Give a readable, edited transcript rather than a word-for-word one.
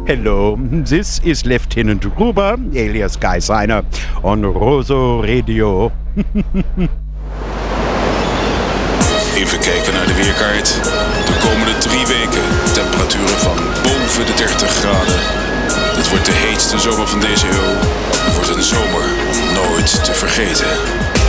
Hello, this is Lieutenant Gruber, alias Guy Signer, on Rosso Radio. Even kijken naar de weerkaart. De komende 3 weken temperaturen van boven de 30 graden. Dit wordt de heetste zomer van deze eeuw. Het wordt een zomer om nooit te vergeten.